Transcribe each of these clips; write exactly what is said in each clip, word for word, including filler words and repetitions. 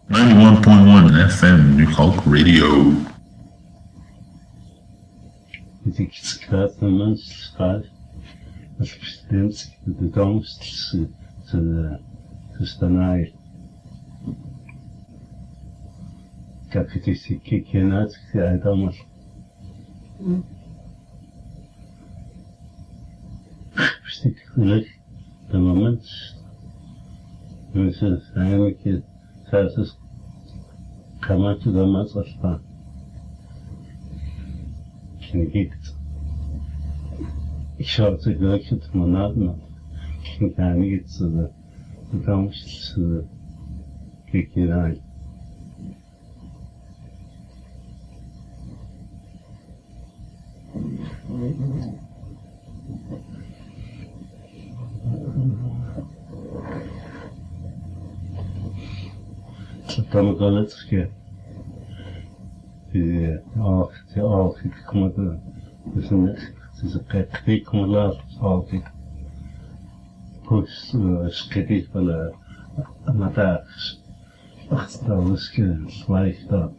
ninety-one point one F M New Hulk Radio. Identificationen schreibt, das bestimmt die Angst zu, zu, zu stanai. Capitisi que que nós que aí dá uma bestimmt the moment مثل همه که سرسز کمر تو دامت اصلا کنگید işareti göreket manadna kimkani gitse tutammış kekiray tam galet ki die af die af gekomen dus een het is een kijk kom laat altijd dus schrik van de mataars achteralles ke lijkt dat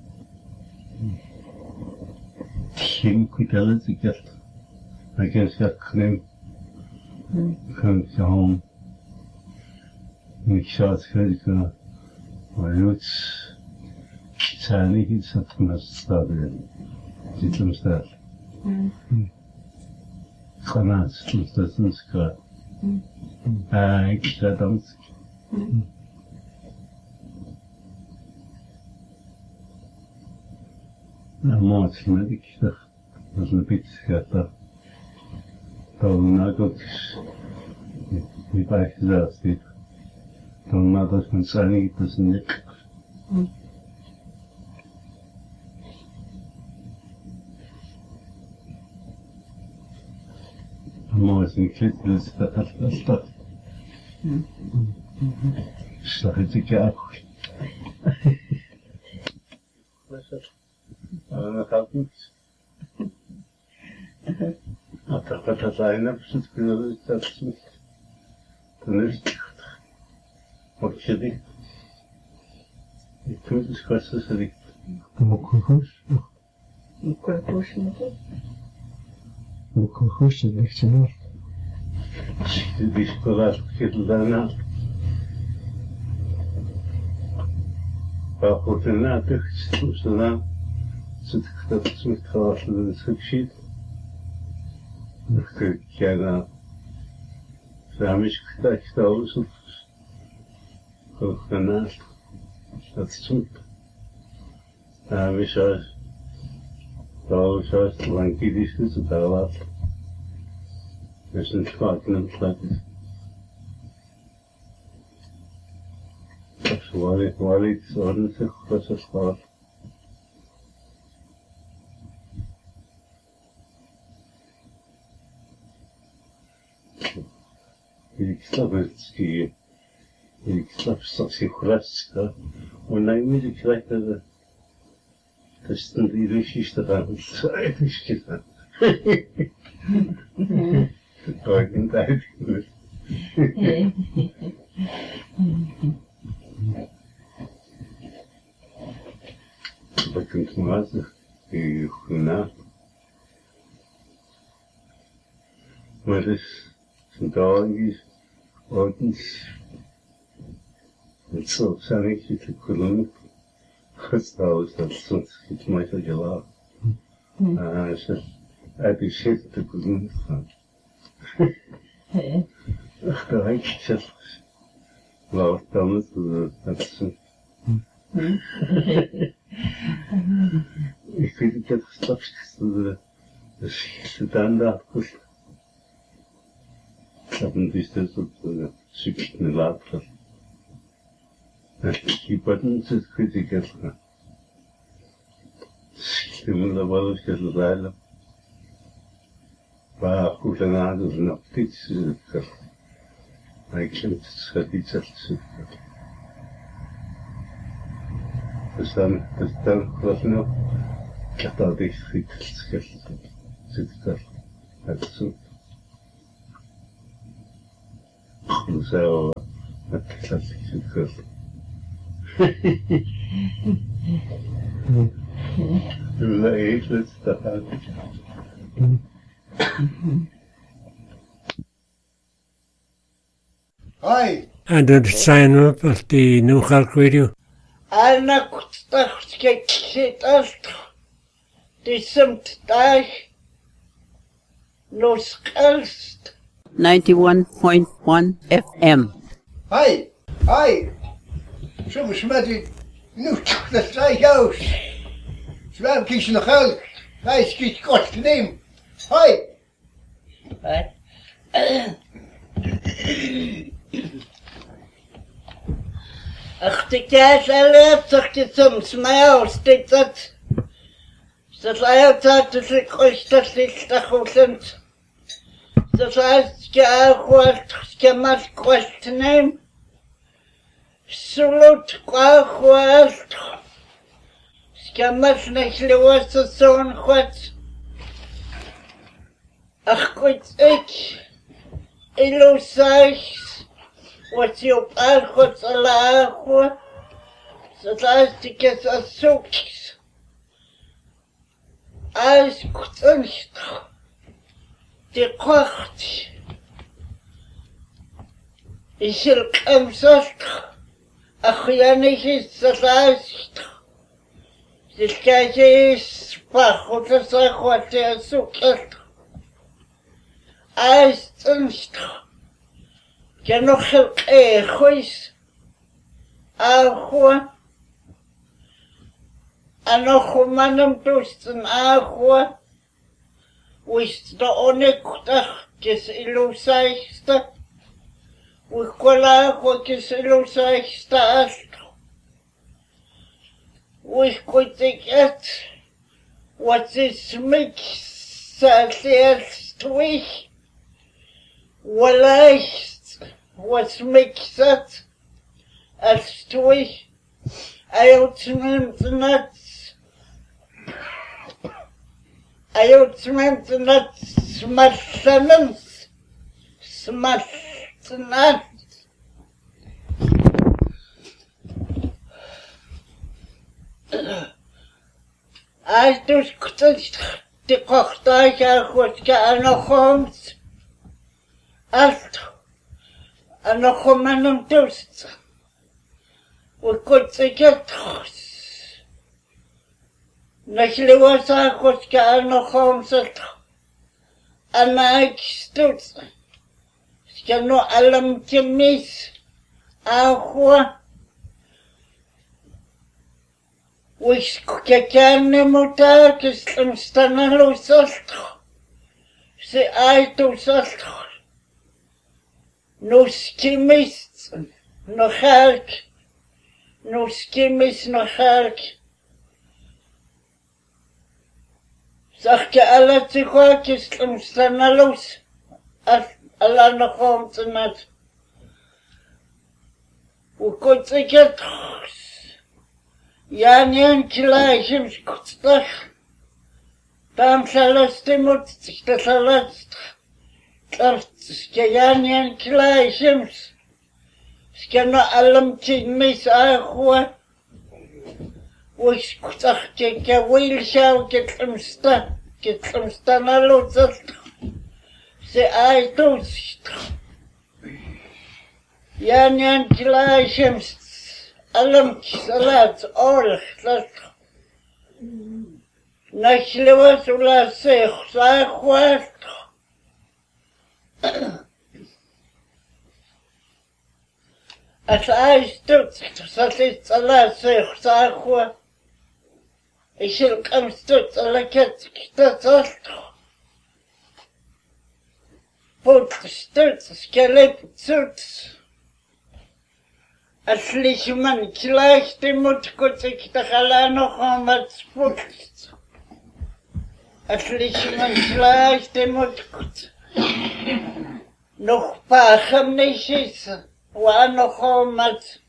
geen kwitellen te get ik heb het klim kan gaan ik zou het kunnen maar het zijn niet iets dat me staat dit hem staat Kanat, das ist klar. Ah, ich verdammt. Na, mooi, maar ik dacht, dat is een beetje schatter. Dan na dat is, niet bij gezegd zit. Dan na dat men zijn niet, dat is niet. Mooi, ik vind het dat dat dat dat. Slag het ik ook. أنا خاطرت أعتقد هذا بس كنا نستثمر تنست وكذي يكون إسكاس سري مكوخوش مكوخوش مثل مكوخوش الاختلاف شكل بيشكلات كل دانا فأخوتنا تخش وسنا ستكتب اسمك خلاص للسكشيت نختار كذا فهمش كتاب كتاب وصف خلقنا أتصمت فهمش عاش فهمش عاش لانكي ديشت سبالات مش نشفاكنا نطلقت والي والي تسألني سخص الصلاة Великославский, Великославский Хурацка, он на имени человека, то есть он идущий что там, это что-то. Такой гентайт. Бакентмазах и хуна. Мэрис Санталагис Ordens mit so sannig wie die Kolonne gestaut dat soort iets meer zo gelaat. Ah, ze uit die shit te kolonne gaan. Ach, daar heb ik zelf. Laat dan het dat zo. Ik vind het dat gestapt de de dan daar goed. Haben sich das so schüchtern lassen. Die Baden sind Kritiker. Stimmen da war das so sein. War gut an alles noch nichts. Eigentlich hat die Zeit zu. Das dann das dann was noch klar dich richtig sitzt das. Also so, dat is het. Du var ekletste her. Hi, And then sign up at the New Hulk Radio. Anna kutstachske kitast. Disemt dag. Noskelst. ninety-one point one F M. hi, hi. Zo smet nu dat zij jou. Zwem kies nog geld. Hij schiet kost neem. Hi. Ach, die kaas alle toch die soms mij steekt dat. Dat hij altijd dus ik ooit dat is dat goed. Dat hij ja goed gemat kost neem. Salut qua goed. Gemat niet los zo'n goed. Ach goed ik. Illusies. Wat je op aangoed alago. Dat als ik het als zoekjes. Als kunst. Die kocht. Is er kamsast. Ach ja niet is dat als. Dus kijk je is spach. Dat is wat je zoekt. Als kunst. Que no erros água a no humanum tusten água o isto onecta que se ilusaista o cola água que se ilusaista astro o escoitegat what is mix salestui walais what makes that as to I ultimately not I ultimately not smash lemons smash not I just couldn't the cocktail I was getting a homes at and a human toast. We could take it. Naturally, was I was getting a home set. And I stood. Can no alarm to miss. Ahua. We can never take us and stand alone. Say I to Sastro. No skimmists, no help, no skimmists, no help. Zag je alle tegootjes om staan los, als alle nog om te net. Hoe kon ik het? Ja, niet een klein stuk. Dan zal het de moed zich dat alles. Skjanian kleisjems. Skjana allam mis ahua. Wiskutach ke wilshaw ke tlemsta. Ke tlemsta na lotsat. Se ai tost. Janian kleisjems. Allam salat orch lat. Nachlewas ula se khwa. Als hij stoot, dat is Allah zegt, Zahua. Ik zal hem stoot, Allah kent, dat is toch. Voet stoot, skelet stoot. Als lichtman gleich, die moet goed, ik dacht Allah nog om wat voet. Als lichtman gleich, die moet goed. Nog pachem niet is. Waar nog om het.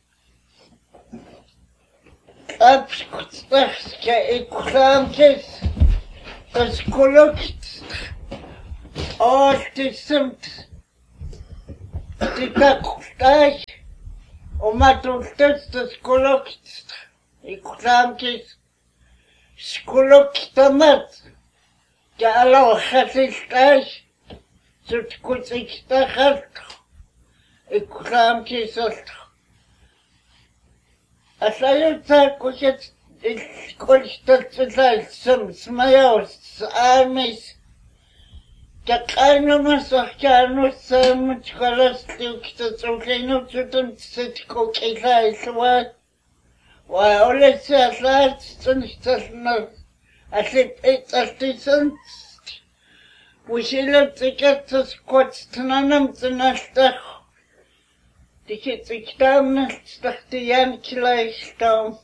Abskutstachske ik kraamtjes. Dat is gelukt. Oh, het is simpel. Die kakustag. Omatultet skulokst. Iklamkis skuloktamat. Jalo khatiltash. Zutkutsiktakhat. Iklamkis olt. Asayuta kuchet iskolstatsal sam smayos amis. Такайно масахчану самут холостюкта цуклину цутун цитко килайсва. Ва олеся слац цунстасна. Аслип эцастисан. Пушила цикатс котстнанам цнастах. Тихи циктамна стахтиян килайстам.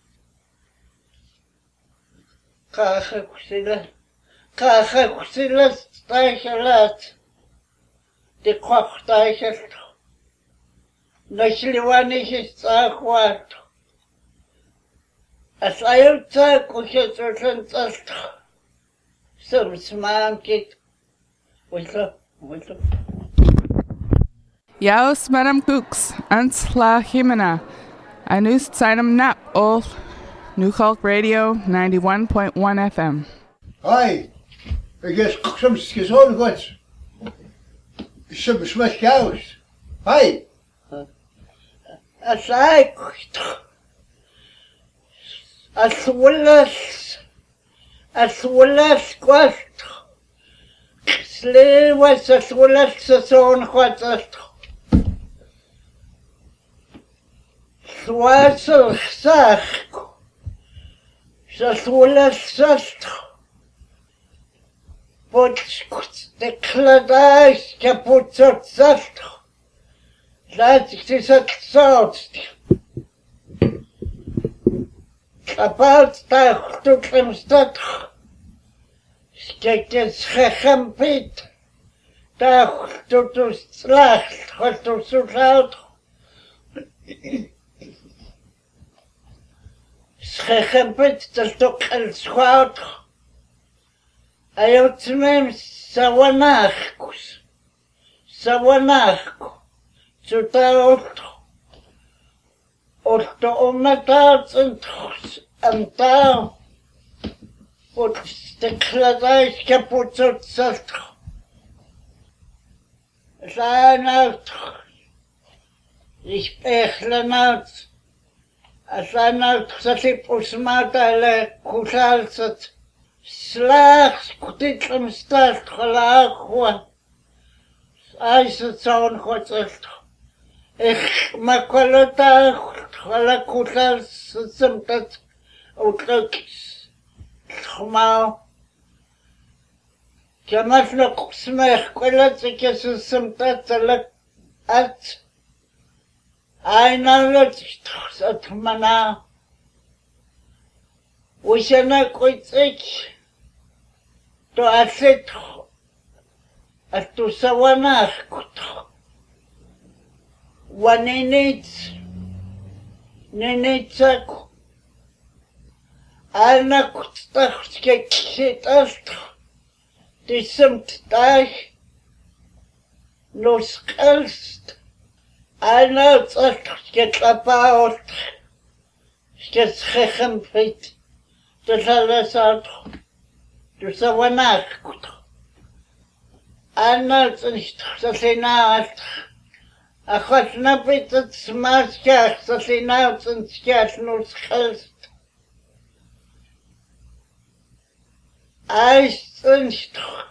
Каха кусила. Каха кусила стайхалат. Де кохтайхалт. Нашливанихи стахват. Асаюта кухетсуланцалт. Сумсмамкит. Выло, выло. Yaos Madam Cooks, Ans La Jimena, Anus Sainam Nap Ol, New Hulk Radio ninety-one point one F M. Hi, I guess some skizon what's some smash cows. Hi, Asai Aswillas Aswillas quast. Slay was Aswillas Sason Quatat. Swasel Sach Saswillas Sast. But the Cladais Caputzot Sast. That is a salt. About that to Klemstad. Skekes Hechampit. That to to Slacht, what to Sulaut. Hechampit, the Stock and Squat. I have to name Sawanachkus. Sawanachku. Zutaut. Otto ometats and and down. But the Cladais Caputzot Salt. Sein out. Ich bechle out. Sein out, that ich usmatale Kusalsat. Slags kutitlam start gelagwa. Eiszaun gotzelt. Ich makolota gala kutsal simtat outlooks. Khmao. Jamas no kusmech kolat ikes simtat la at. Aina lot at mana. Ushana koitsik. To aset at to sawanach kuto. One init ninitsak Alna kutstachke kitast Disemt dach No skalst Alna tsachke klapaut Skes khechem fit Tsalasat Du sawanach kuto Alna tsachke A chos na bit het smaskach, so sie nauts en skach no schelst. Eist en stoch.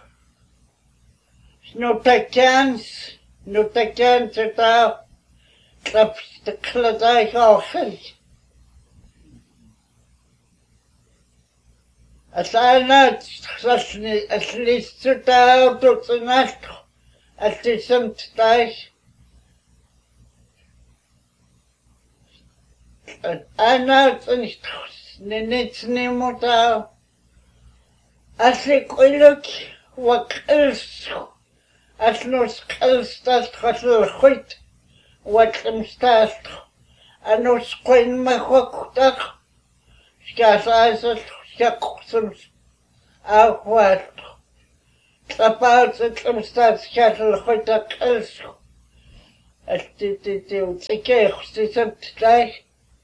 Snotakans, notakans het au. Klaps de kladaich ochen. As a nauts, as list het au, tot en nacht. As die semt daich. Ana nicht nicht nimmt da as ik oiluk wat is as nos kels dat khasel khut wat im staat anos koin ma khoktak skasas skaksums akwat Tapals im staat skasel khut kels As dit dit dit ik dit het gleich.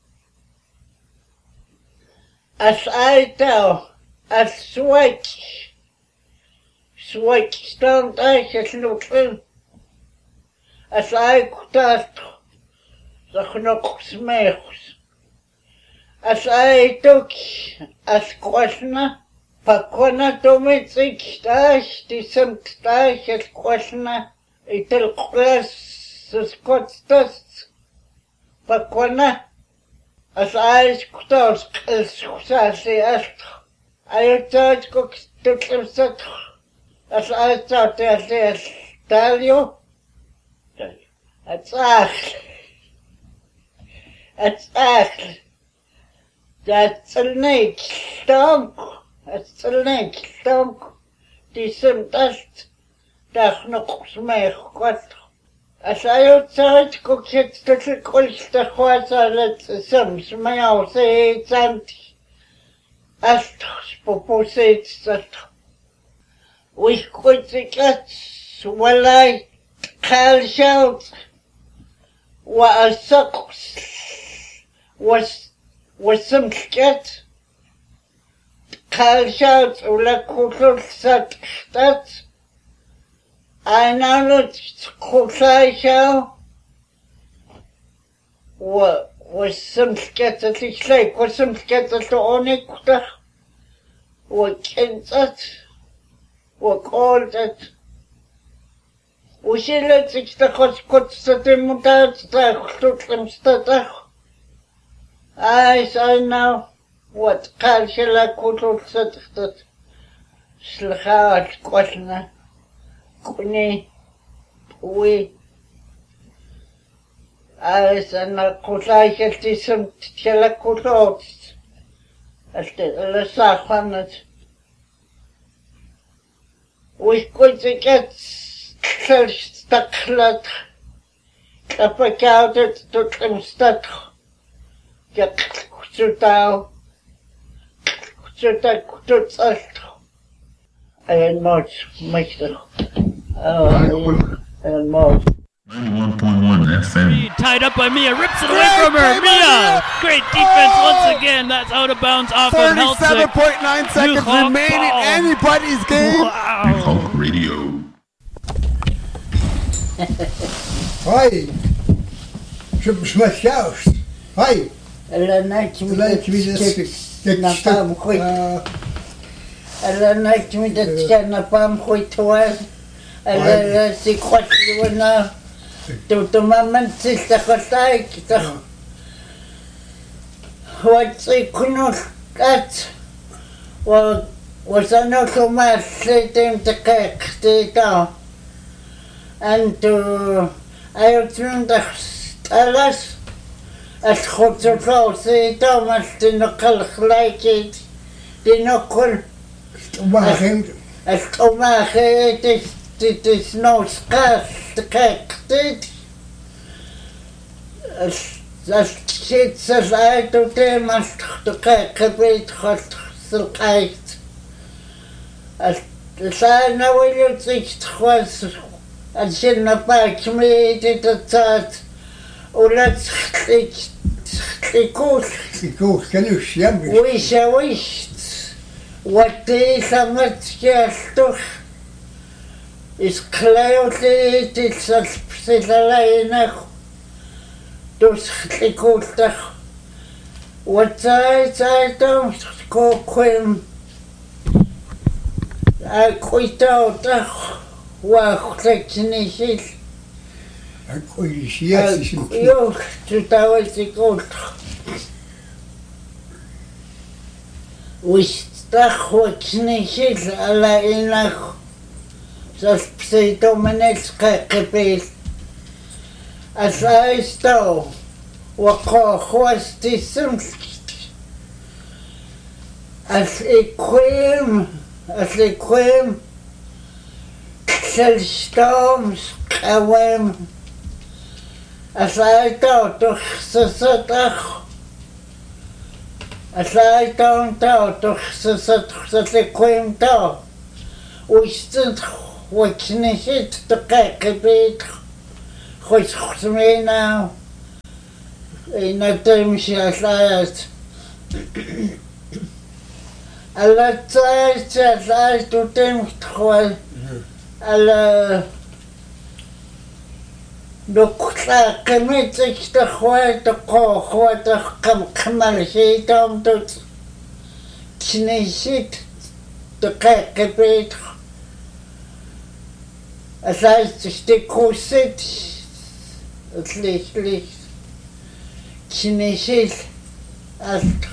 As I tell, as switch, switch stand I just looking. As I could the knock smells. As I took as questioner, Pakwana domestic stash, decent stash as questioner, it'll class the Scots dust. Pakwana. As I scout as Sassy asked, I thought cook took him set. As I thought as I tell you, it's asked. It's asked. That's a neck stomp. It's a neck stomp. Decent dust. That's no smell. What? As I outside cook it to the coast the horse I let some smell say it's anti. As proposed that we could get well I call shout what a sucks was was some scat call shout or like could set that I know that Kosai show what was some scat at least like was some scat at the onyx what can that what called that Усилия цикстахос котстаты мутацтах штуклым статах. I I know what кальшила кутулцатахтат слыхаат квашна куни уи I I know кусайхалтисам тчала кутоот асте ласаханат уи котикат Staklat, kapakaudet tot een stad, ja, kutsutal, kutsutal kutsalt, en moord, meister, en moord. ninety-one point one F M. Tied up by Mia, rips it away from her. Mia, great defense once again. That's out of bounds off of Helsick. thirty-seven point nine seconds remain in anybody's game. Wow. Hulk Radio. Hoi, zum Schmachjaus. Hoi. Ella night The light me the na pam goed. Ella night me the na pam goed toer. Ella si kwatsi na. Tu tu maman sis ta kotay kita. Wat si kuno kat. Wa wasano kumas sitem te kek te and to I turned the stars as hot to close the Thomas to no color like it. The no call as Thomas it is it is no scarce the cake did as as shit says I to them as the cake a bit hot silk ice as the sign now will you think was and shin na back me did the tat or let's it it goes it goes can you sham we shall wish what is a much gesture is clearly it is a special dus it goes what I I don't go quim I quit out Wow, that's nice. I could see it. You, to tell us the gold. We stuck what's nice, a la enough. Just say dominates cacape. As I stole, what call horse decent. As a queen, as a queen. Storms kwam as I thought toch sesatach as I thought toch sesatach that kwam to we stood what nicht to kijk bit خوش خمينا إن تمشي أسلايت ألا تايت أسلايت وتمشي تخوي ألا دكتلا قميتك تخوي تقو خوا تخم خمال شي توم توت كنيشيت دقيق بيت أسلايت تشتكوسيت تليش تليش كنيشيت أسلايت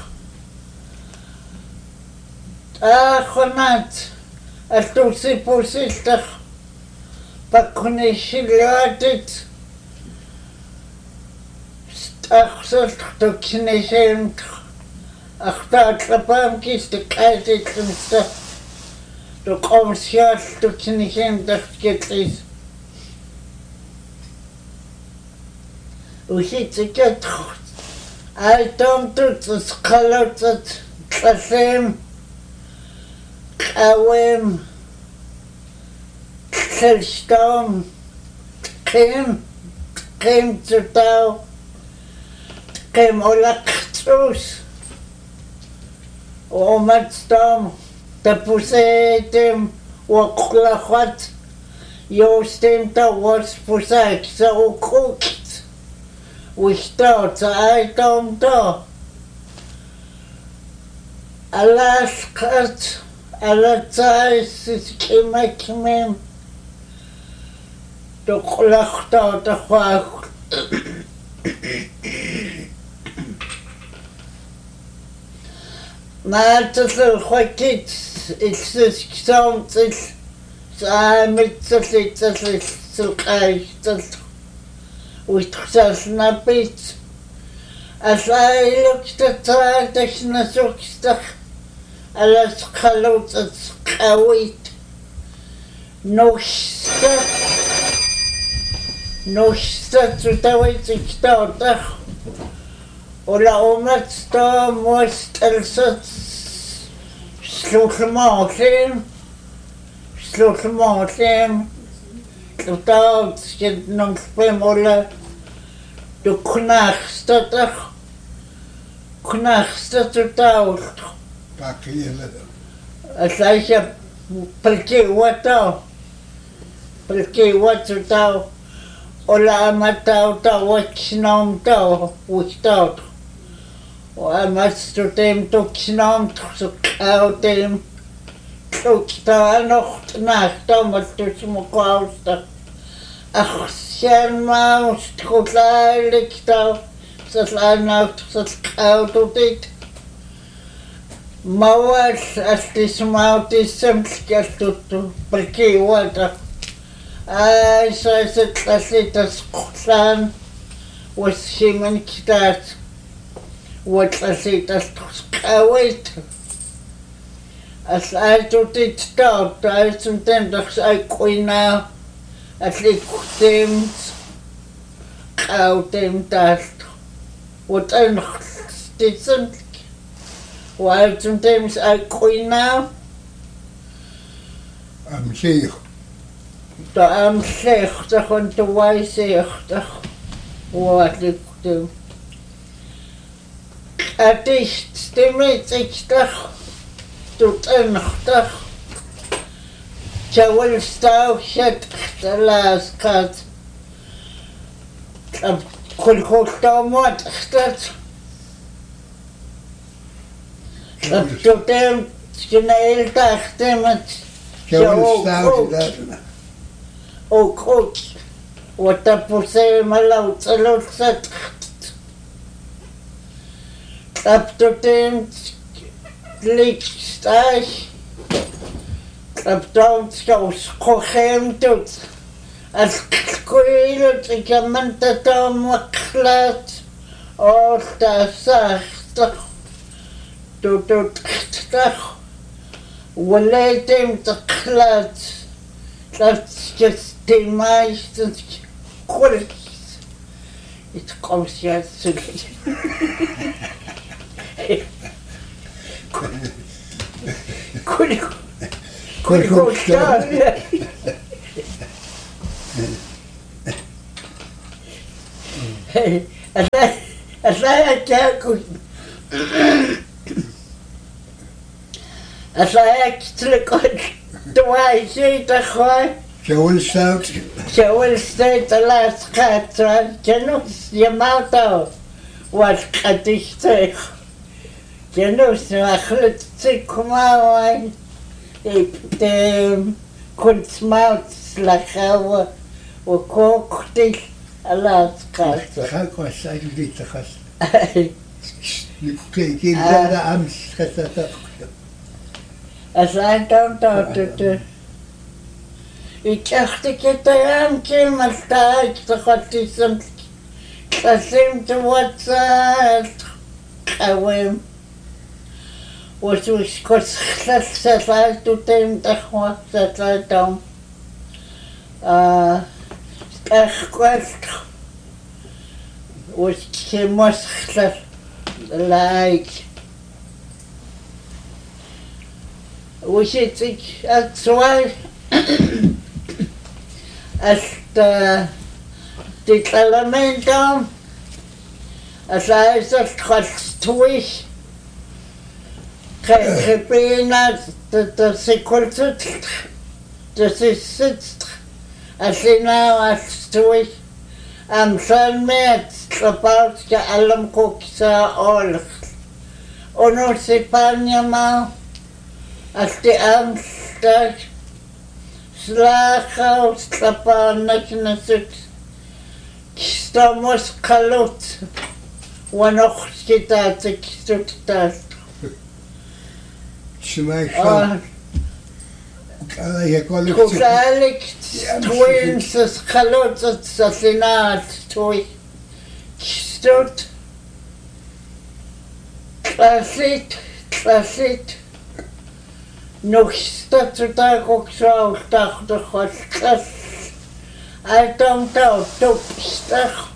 آخونات التوسي بوسيستخ بكونيشي لاتت أخسرت تكنيشي أختار لبام كيست كايتي تنسى تقوم سياس تكنيشي تخكتليس وشي تكتخ أي توم تتسقلت تسيم قوام تلشتام تقيم تقيم تتاو تقيم أولا قطوس ومتستام تبوسيتم وقلخوات يوستم تاوس بوساك ساو كوكت وشتاو تايتام تا ألاسقت على تايس كيما كيما تقلقتا تخواك ما تصل خوكيت إكسس كسام تصل سامت تصل تصل سلقاي تصل ويتخساس نابيت أسايلوك تتاعتك نسوك استخ على سقلوت سقاويت نوشتا نوشتا تتاويت كتاوتخ ولا أمتستا موستلست سلوك المعطيم سلوك المعطيم تتاوت كد ننقبم ولا دكناخ ستتخ كناخ ستتاوت أسايشا بلكي واتاو بلكي واتاو ولا أما تاو تاو وكشنام تاو وكتاو وأما ستوتيم توكشنام تخسكاو تيم توكتاو نخت ناختاو مستوشمقاوستا أخسيان ما مستخوتلاي لكتاو سسلاي ناخت سسكاو توتيت موال استسماوتي سمسك استوتو بلكي واتا آي سايست أسيتا سقسان والسيمن كتات وتأسيتا سقاويت أسايتو تتاو تايسم تندخس أي كوينا أسليك تيمت قاو تيمتاست وتنخس تسمسك While sometimes I queen now, I'm sheikh. So I'm sheikh, so I'm to why sheikh, what you do. At least stimulates each dag to ten dag. So will start shut the last cut. Could hold down what starts. Totem skenail tachtemet o coach what a puse malaut alot set up totem lik stash up down skos kochem tot as koilot ikamanta tom waklat o ta sacht تو تو تخ ولا يتم تقلات تلاتسكت تيمايش تنسك كل يتقوس يا سلي كل كل كل Asaya Jaku. Asaya Kitlikot. Do I see the Hoi? Joel Stout. Joel Stout, the last cat, Janus Yamato was Kadishtech. Janus Achlet Sikumawai. The Kunstmouth Lakawa or cooked it a last cat. How can I say the house? You can't give that arms. As I don't know to do. Ik dacht ik het aan maar sta ik toch wat is een klasim te wat gewoon was was kort gezet uit tot hem toch wat dat dan ah echt kwart was geen mos gezet like was het ik het zwaar as the the element on as I just cost twice can be not the the sequence the sixth as in now as twice I'm son met about the alam cooks all ono se panya ma as the amstag Slacha Slapana Kinasut Stamos Kalot one of Skitatic stood that. Shmaisha Kukalik twins as Kalot at Sasinat toy stood Clasit Clasit nog staat er daar ook zo dag de godklas. I don't know, top stag.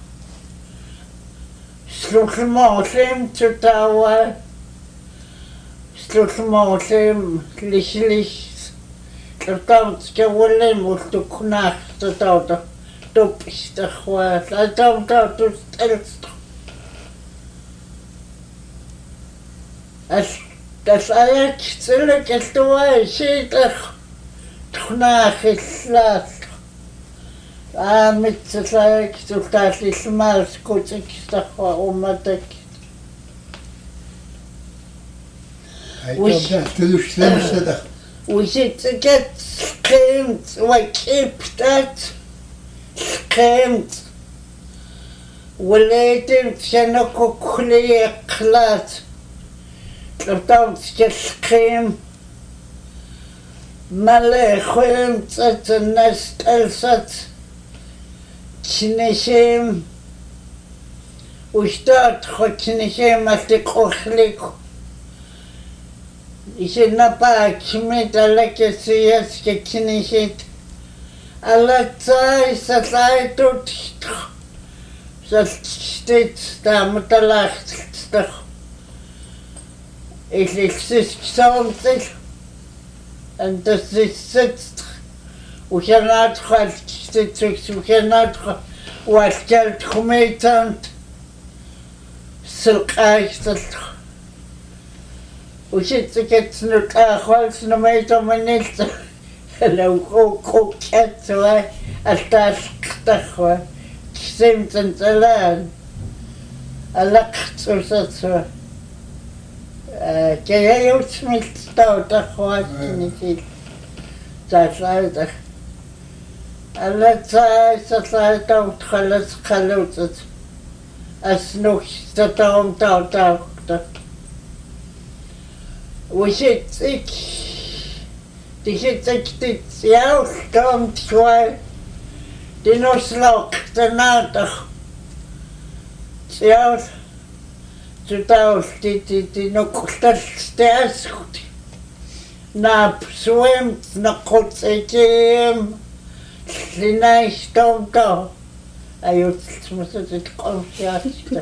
Sloeg hem al hem te touwen. Sloeg hem al hem licht licht. Er komt gewoon hem moet de knacht te touwen. Top stag was. I don't know, to stelst. As Das Eier zurück ist du schädlich, nach ist laut. Ah, mit der Zeit, so das ist mal gut, ich sag, warum man denkt. We zit to get screamed, we keep that screamed. We let him zijn ook clear glad. Don't just scream. Male khum tsat nest elsat. Chinishim. Ustat khochinishim asti khokhlik. Ishna pa kmet alakesias ke chinishit. Alatsai satsai tut. Sat steht da mutalacht. Ich exist something and das ist sitzt we cannot have stitches we cannot what can committed silk ice we should get no holes no matter minute hello go go cat so I start to seems and the land I look so so que eu smilta da khwatni fi tsaida alla tsaida tsaida khalas khalut as noch statom tau tau we sit ik die sit ik dit ja kommt zwei die noch slok danach ja Zutaus, die, die, die noch das Stairs, na swim, na kotsekim, sinai stomto. Ayut, muss es nicht konfiaste.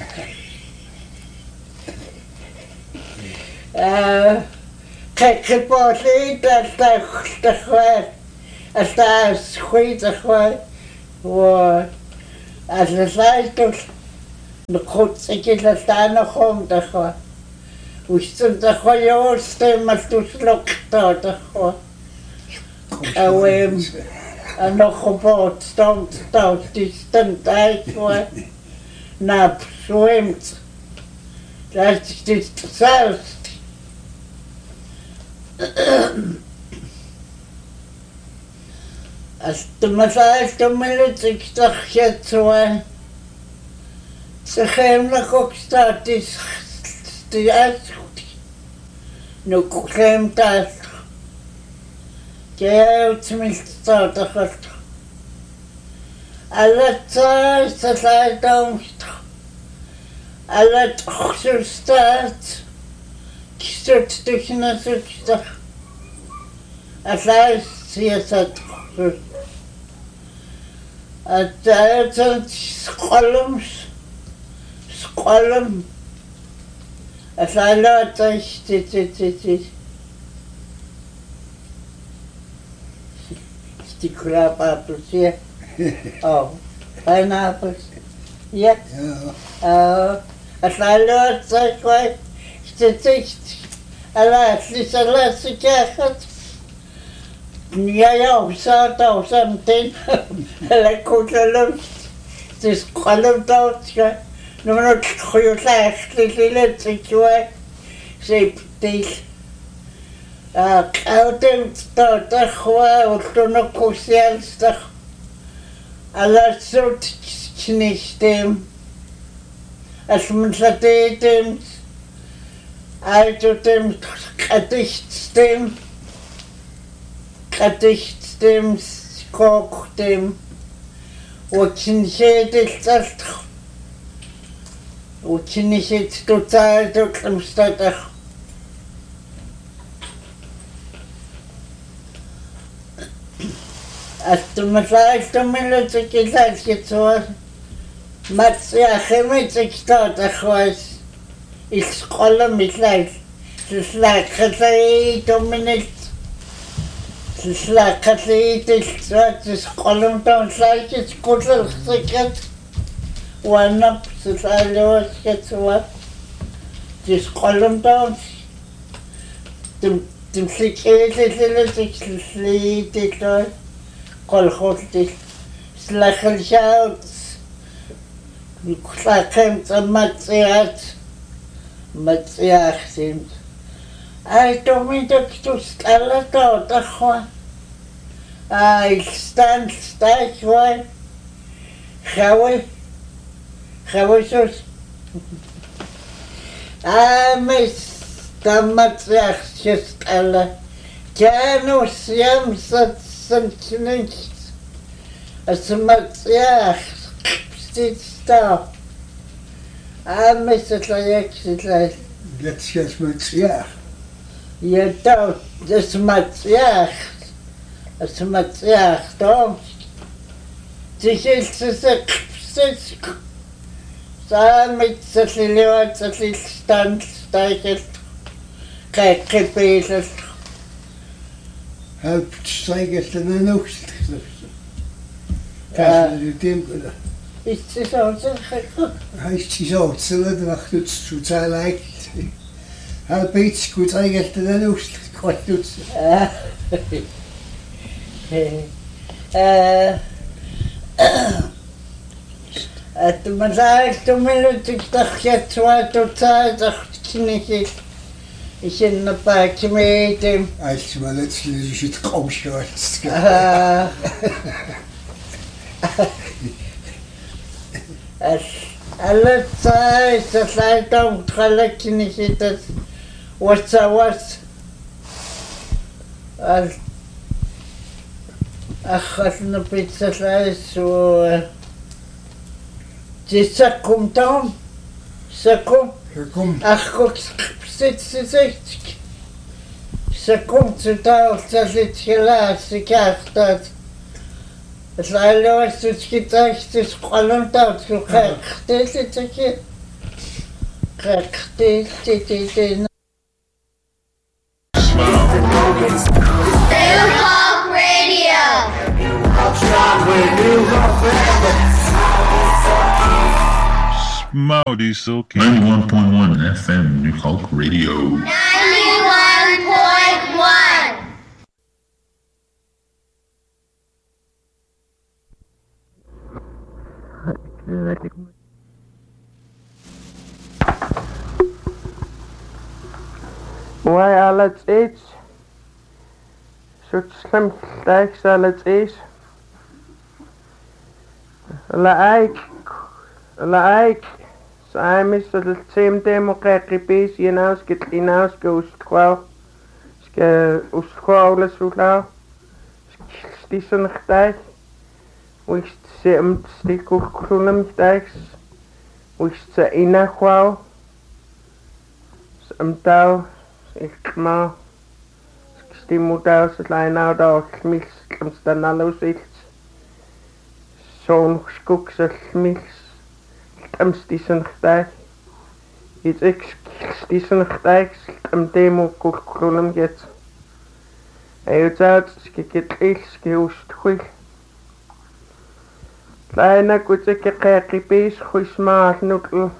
Äh, keke posi, das da, das war, das da, schuit, das war, wo, Аллалаалтул нукутсикилаллаанерхуум устун тахоёолстэммалтуслоқтаатархуа ауэм анохобот стомт таутистэн тайфуа нап суэмт тастистит саust астмасаалтуммилутиктархиатсуа сахэмлакокстаатис тиасути нукклэм таас кеутмилтаатахат аллатсаа салаатаумт аллат хсустаат кисут технасутта аллаас сиасат атаатан сколумс сколум аллаатаистититит стикрапапуси oh pineapples ja ah аллаатааквай ститит аллаатлисалаассикаахат я я усата усамтен леккулалум тис qalumtautska numero khuyulaarlililatikkua siptil а qautем tatarhua ullunerkusialstar alassut knistem almunsatetem altutem qatichtem qatichtem koktem ukinseetiltalt ukinset totaaltutlumstatar аттумалаалтуммилутикилаалкитсуа матсиахэмитиктаатахуас исқоламиллаал сислааққалаи тумминит сислааққалиитиллуат исқоламтауллаакит куллерсикат уаннап сисаалуаскатсуа исқоламтаун тим тимсикээллилитиклиитиллуа колхолтил слахалшаут клакэм цаматсиат матсиахсим ай томитоктус аллатаотахва ай стан стайхва хавой хавойсус амес таматсиахсис алла кянус ямсат Sankt als Matsiach steht da. Ah, Mister Tlayek, Tlayek. Jetzt jetzt Matsiach. Ja, da, das Matsiach. Das Matsiach, da. Sich ist es ein Kpsitz. Da mit Zatlilio, Zatlilstand, Steichelt, Kekebezelt. Help steigert en nog. Kijk, die tempel. Is het zo? Hij is zo, het zullen wacht het zo zijn lijkt. Help iets goed steigert en nog. Wat doet ze? Het maar zei toen ik dacht je twee tot twee dacht knikkig. Ik in een pakje met hem. Als je maar net zoals je het komschort. Alle tijd, dat hij dan gelijk niet zit. Wat zo was. Ach, als een pizza vlees zo. Het ça komt dan. Ça komt. Ach, kijk. Zit ze zegt. Ze komt ze daar, ze zit gelaat, ze krijgt dat. Het lijkt het gedacht, het is gewoon dat je krijgt. Dit is het je. Krijgt dit, dit, dit, dit. New Hawk Radio. New Hawk Radio. him out, he's so cute. ninety-one point one F M, New Hulk Radio. ninety-one point one. Why all its age? Such slim stacks all its age. La Ike, La Ike, so I'm Mister the same demo kekipis, you know, skit inaus go squaw, ske usquawless ulaw, stisen gtijg, wist ze hem stikkulum gtijgs, wist ze inaquaw, hem touw, ik ma, stimutau, ze line out of mis, hem staan allo zit. Zo'n skoeksel mis, hem stisen gtijg, iets ik stisen gtijg, hem demo kulkulum get. Hij uit uit, ske get iets, ske oest goed. Kleine kutje kekkie pees, goed smaak noedel.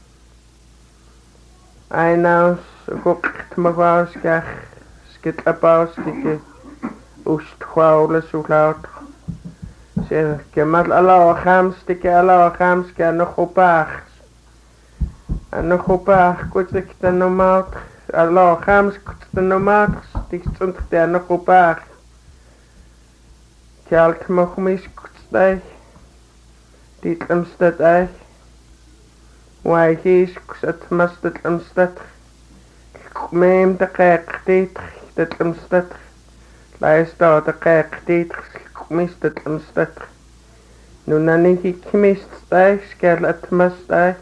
Hij nou, zo gokt me wou, ske skit abou, ske oest gwauwle zo laut. Zeg, ik heb alle gams, ik heb alle gams, ik heb nog op haar. En nog op haar, kut ik de normaal, alle gams, kut de normaal, ik stond er nog op haar. Ik heb het nog mis, kut stijg, dit omstad eich. Waar is, kut mast het omstad. Ik neem de kijk, dit, dit omstad. Luister, de kijk, dit, mist het omstad. Nu na niet ik mist stijg, skal het maar stijg.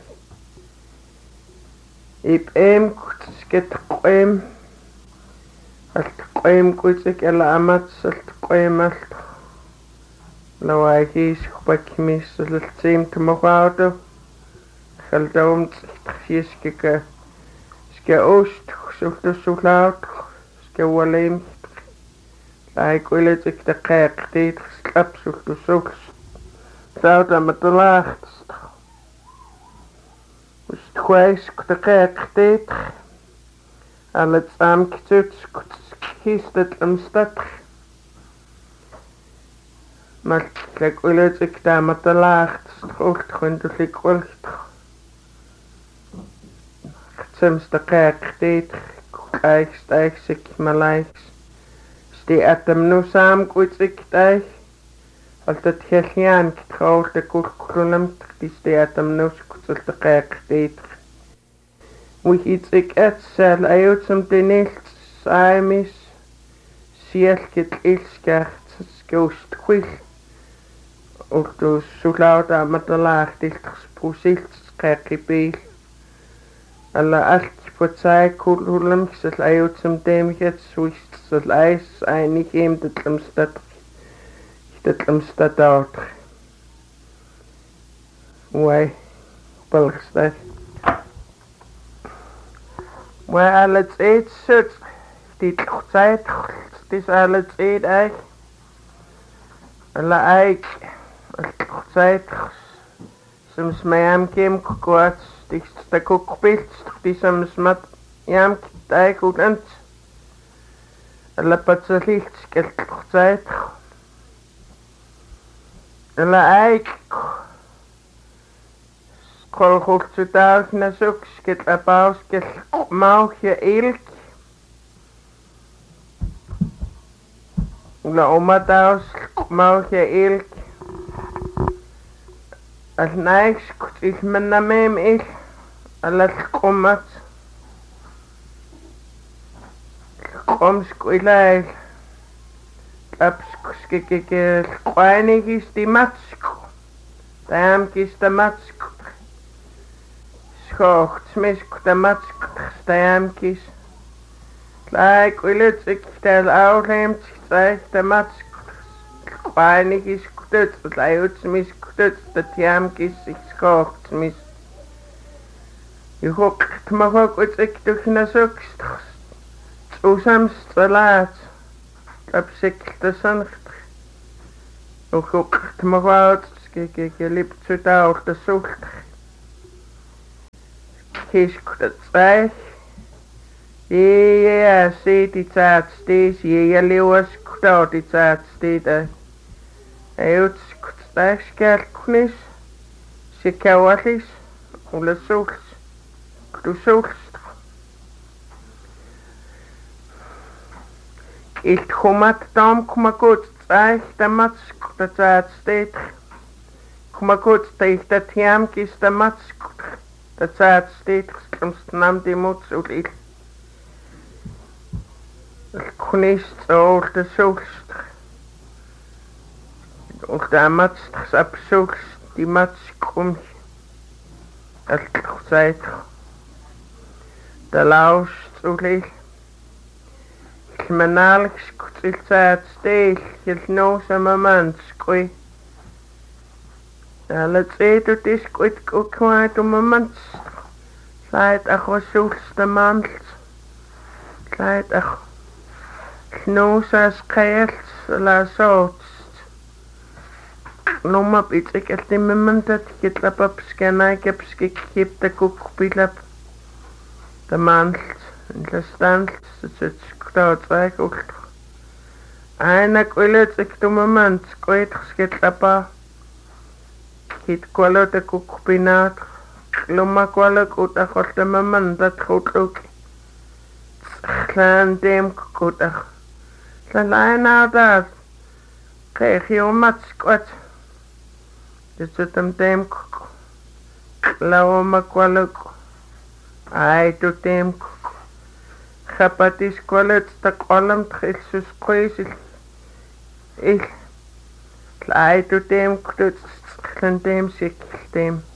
Ik eem kut sket qoem. Het qoem kut ik alle amat het qoem alt. Lawaai is gebak mist het seem te mogoudo. Geldoom jes kike. Ske oost, zocht zo laut. Ske waleem. Ik wil het ik de kijk dit slap zocht de zocht. Zou dat met de laagst. Dus het gwijs de kijk dit. Al het saamgezet kiest het omstad. Maar ik wil het ik daar met de laagst. Schocht gewoon dus ik wil het. Soms de kijk dit. Kijk stijg zich maar lijks. Die atem nu samen goed ik daar. Als het heel jaan getrouwd de kurkulum, die die atem nu goed de kijk deed. Hoe iets ik het zal uit som de niet samen ziel het ilskert skost goed. Ook dus zo laut aan met de laag dit gesproesilt kijk beel. Alle alt voor zij kurkulum zal uit som dem het zoiets. Het ijs einig hem dat omstad dat omstad out. Why Balkstad. Why alles eet zit. Die tijd is alles eet eig. Alle eik. Tijd. Soms mij am kem kort. Die sta kookbeeld. Die soms met jam eik goed ent. Alla patsalit skelt tijd. Alla eik. Skol goed zu dag na zoek skelt abou skelt mauwje ilk. Alla oma daus mauwje ilk. Als nijks kut ik me na meem ik. Alla skomat. Kom squilai. Apsk skikike kwainig is die matsk. Daam kis de matsk. Schocht smisk de matsk. Daam kis. Like wil het ik tel oudeem zeg de matsk. Kwainig is kut. Like smisk kut de daam kis ik schocht smis. Je hoekt mag ook wat ik toch na zoekst. Oesams te laat. Op zich te zonnig. Ook ook te me wat. Kijk, ik liep zo daar te zocht. kiskutatsai. Ja, se die taat steeds, ja, leeuwas kuta die taat steeds. Eut kutstaskal kunis, se kawalis, ula sols, kutu sols. Ich kommat dam komma gut, tsai, damats kuta taat steeds. Komma gut, steeds dat tiam kis damats kuta taat steeds, stamstam die mots ul il. Kunist all de soulst. Och de matst ab soulst die mats krum. Al zeit. De laust uli. Kmanal skutil zeit steel jel no sama man skui. Alle zeit ut is kuit kwaad om mans. Zeit ach was soulst de mans. Zeit ach Knoosas kaels la sootst. Nomap iets ik het in mijn mond dat ik het op scanna ik heb skip de koek bilap. De maand en de stand het groot weg ook. En ik wil het ik doe mijn mond kwijt skit lapa. Het kwalo de koek binat. Loma kwalo goed dat gaat de mijn mond dat goed ook. Klein dem goed dat. Lai nou dat. Krijg je om wat squat. Dus het hem dem kuk. Lauw me kwaluk. Ai doet dem kuk. Gapat is kwalut dat kwalm tgil sus kwijs. Ik. Lai doet dem kuk. Geen dem sik dem.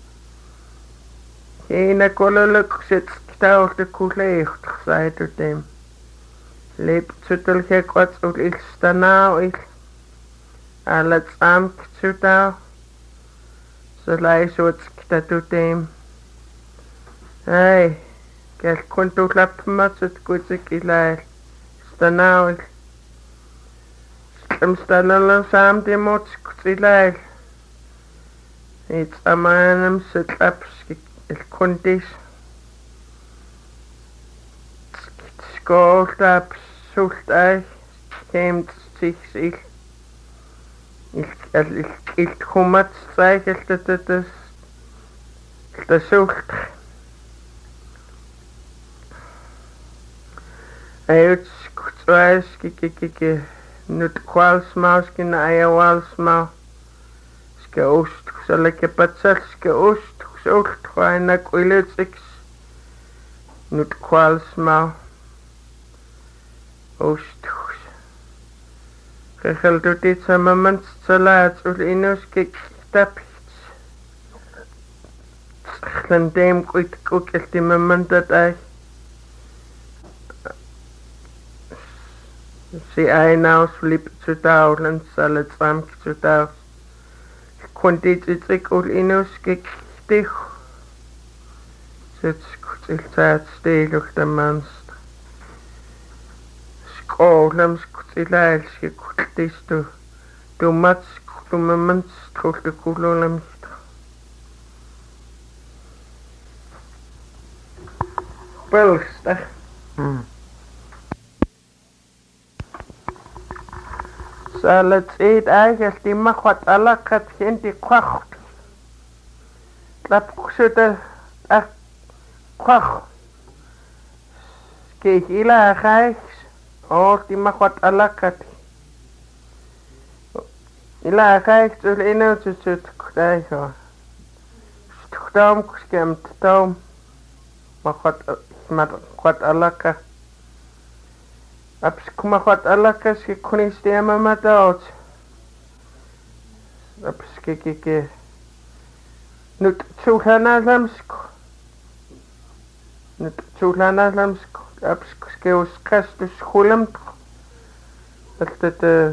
Geen kwaluk zit stouw de koeleeg. Zei doet dem. Leep tutel gek wat ook ik sta nou ik. Alles am tutel. Zo lijst wat dat doet hem. Hey, kijk kon toch lappen met het goed ik lijst. Sta nou ik. Stem sta nou samen die moet ik lijst. Iets aan mijn zit laps ik kon dis. Skool laps. Zoekt uit, neemt zich zich. Ik, ik, ik kom het zeggen dat het is. De zoekt. Hij heeft zoals, kijk, kijk, kijk. Niet kwalsmaus, geen eierwalsmaus. Ske oost, zal ik je patsel, ske oost, zoekt, gewoon ik wil het zich. Niet kwalsmaus. Oost. Regel doet dit samen met z'n laat, ul inus kik tapjes. Schlen deem kuit kuk el die moment dat hij. Zie hij nou slip zu dauwen, zal het samen zu dauwen. Kon dit iets ik ul inus kik dich. Zit kut il zaad stelig de mans. Skoolem skutilail si kutis tu tu mats tu moments tu de kulolem. Belstag. Hmm. Zal het eet eigenlijk die mag wat alle kat geen die kwacht. Lap kusutel ach kwach. Kijk ila gijs. Oh, die mag wat alakat. Ila gijs ul ino zu zut krijgen. Stukdam kuskemt dam. Mag wat mag wat alaka. Aps kuma wat alaka ski kunis die mama dood. Aps kiki ki. Nut zulhana lamsk. Nut zulhana lamsk. Aps ski us kastus schulam. Dat het uh,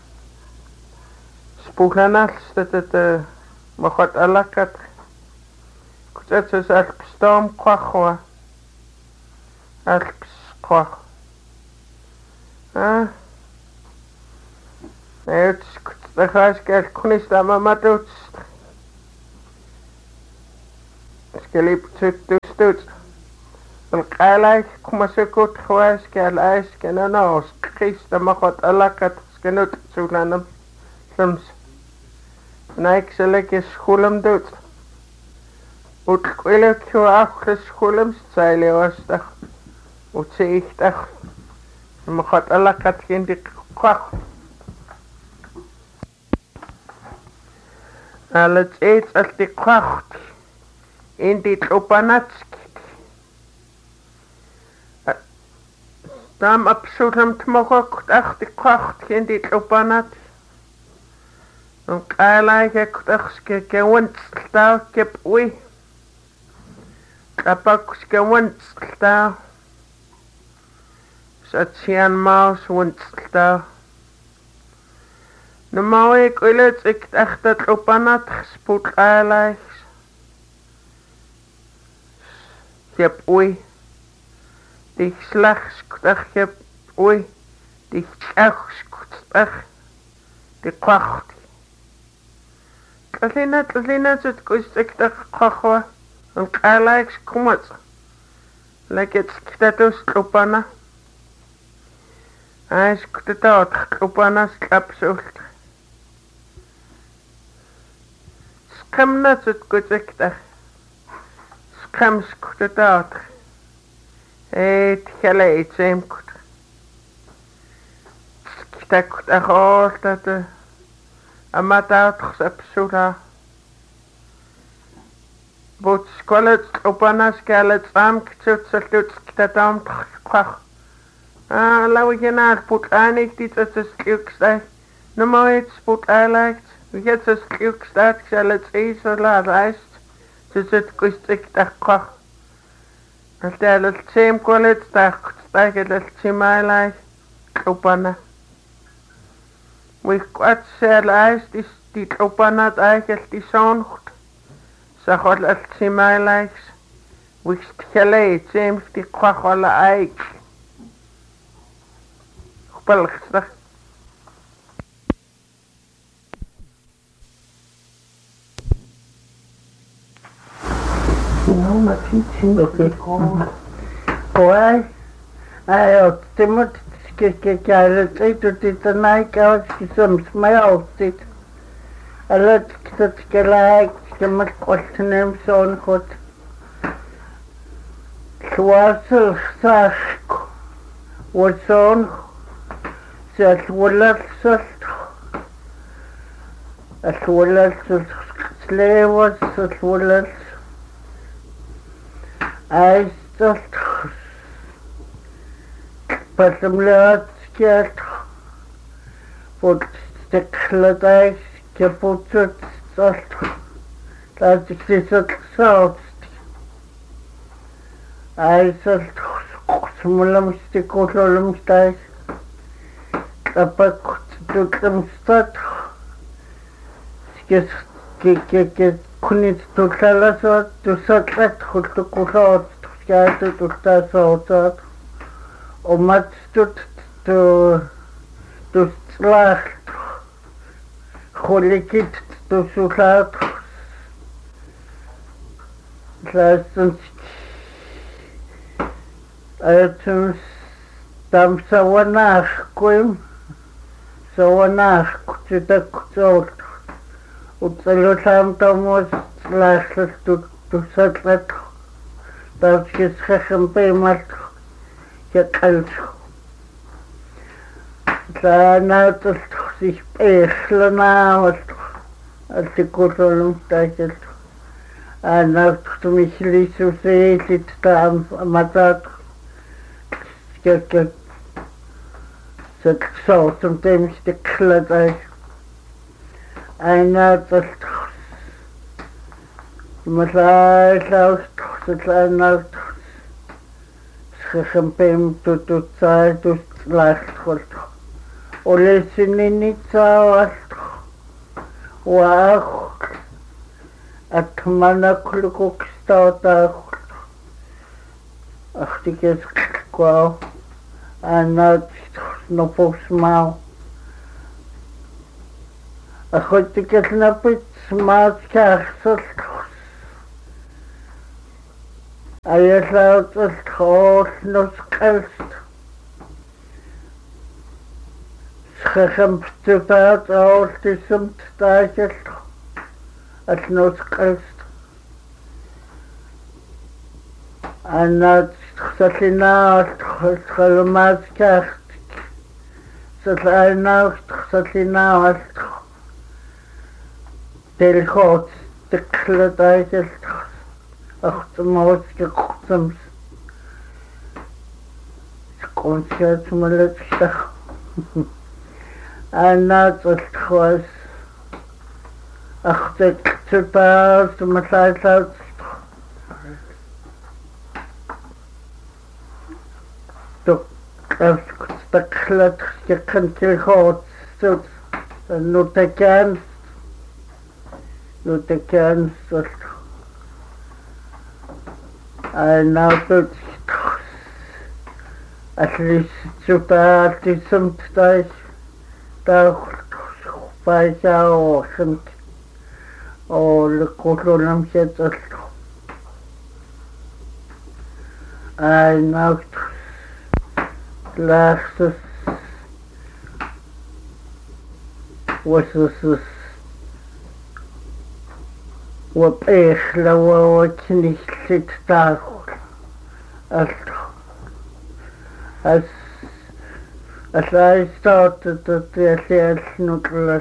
spoelhanals dat het uh, mag wat alakat. Kuzet is alps dam kwachwa. Alps kwach. Ah. Het is gaat ik kunis daar maar doet. Ik liep te te stoot. القالك كما سكوت خواس كالايس كنا ناس خيست ما قد علاقة سكنوت سولانم سمس نايك سلك سخولم دوت وتقولك شو أخر سخولم ستايلي واستخ وتسيختخ ما قد علاقة كندي قاق على تسيت التقاقت اندي تروباناتسك Tam absoluut mogelijk echt de kracht in dit openat. Ook eigenlijk ik dacht ik gewend sta ik heb oei. Kapak gewend sta. Zat zien maus wend sta. Normaal ik wil het ik dacht dat openat gespoed eigenlijk. Ik heb oei. Die slagskutach heb oei, die slagskutach, die kracht. Tlina, tlina, zit kustik de krachwa, en kalaik skumat. Lek het skitatus klopana. Hij skitatus klopana slapsult. Skamna zit kustik de. Skam skitatus. Het geleid zijn goed. Stak de hoort dat de amataat gesepsula. Boot skolet opana skalet am ktsut salut sktatam kwach. Ah, laat je naar put aanik dit het is kukstay. No mooit put aanlegt. Wie het is kukstad skalet is zo laat rijst. Dus het kustik de kwach. Als de hele team kwaliteit staat, staat het team eigenlijk opana. We kwart zelfs die die opana eigenlijk die zo'n goed. Zeg wat het team eigenlijk. We geleid team die kwak alle eik. Geweldig. No, maar fietsen. Oké. Hoi. Ayo, timot skikkekyale teit dit naik als soms my outfit. Alat dat gelijk, kemat kostnem zo'n goed. Swasel sach. Wat zo'n zet wolat zet. As wolat zet slewos zet wolat. Hij stond pas hem laat schiet voor de kledij kapot zat dat ik dit het zout hij zat smolam stikolam stai kapak doet hem stad skes ke ke kunit totala so to satlat khut ko so skait to ta so tat o mat stut to to slag kholikit to sulat lasens ayatums tam sawanach koim sawanach kutak kutok Utsalo sam tomos laslas tu tu satlat dat je schegem pemat je kalt Sana tot zich eglena wat als ik kortom dat en dat tu misli so se dit tam matat ke zet zo sometimes de kladai Einer das Masai laus das einer schempem tu tu tsai tu last khol ole sinini tsa wa atmana klukuk stata achtikes kwa ana no posmau a goed ik het napit smaak kachselt. Hij is uit het Trollnus Kelst. Schechemptutat all disumt daigelt. At Nus Kelst. Anna Salina Chalmaskart. Salina Salina Delhot the Cladagel of the most customs. Concert Maletta. And not just was a the Tupas to my side out. The clat you can kill hot so no take can no take can I now put at least to that is some days that by or some or the column set I now last was this what ich law nicht sit da as as as I started to tell nuclear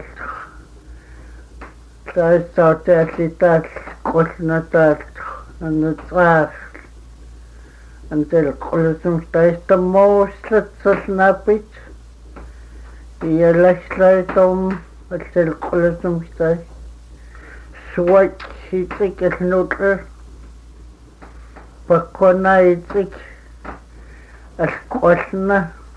I started that question that and the trash until colosum stays the most so snappy the electric um until colosum stays switch he think it's nuclear but when I think as question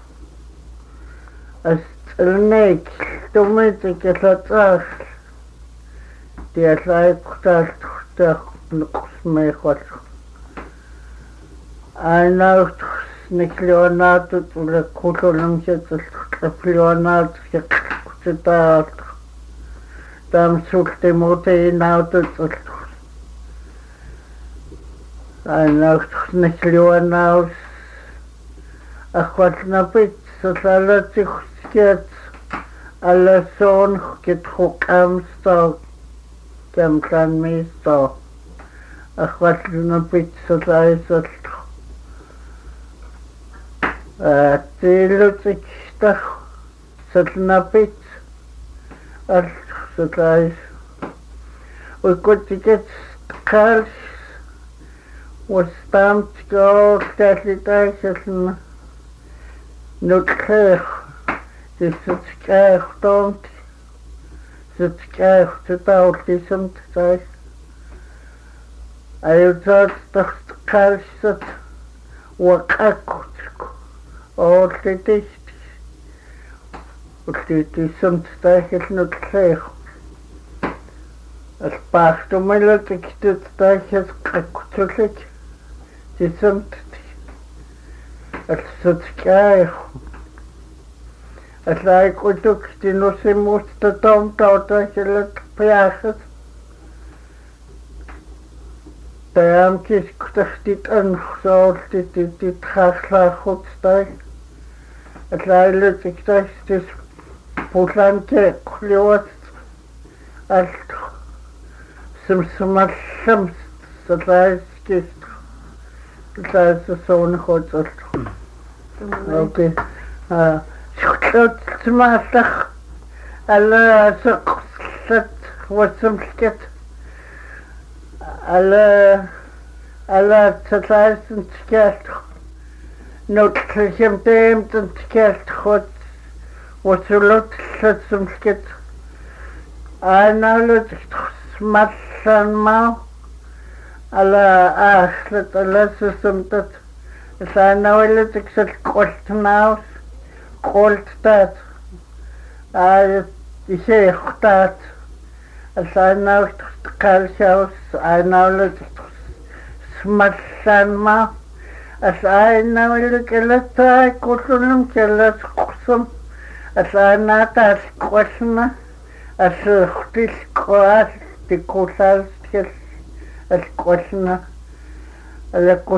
as snake to me think it's a trash the like that the looks me what I know Leonardo to the column set the Leonardo to that Dam sucht the motor now to I know Leonardo a quatna bit so that you get a lesson get hook am so cam can me so a quatna bit so that Uh, the logic stuff, certain a bit, and so guys, we got to get cars, was stamped to go, thirty days, and not clear, this is clear, don't, it's clear to tell this sometimes. I thought the cars that were cut. All the dicht. Och det är som starkt något klar. Att bara om man låter det starkt kaktulik. Det är som att så skär. Att lägga och duktig nog så måste de ta det eller pjäset. Det är en kiskuttigt ansvar det det det trasslar hotstag. Att lägga det det Portland klart allt som som att som så där skist. Det är så sån hot så. Okej. Ah, klart smarta. Alla så sett vad som skett. Alla alla tsaisen skert not kjem dem den skert hot wat so lot sat som skert analot smatsan ma alla achlet alla som dat sa naulet exet kolt naus kolt dat ai ich dat sa naus kalshaus ai naulet smatsan ma as I know look at the column kellas kusum as I not as question as this class the course as question as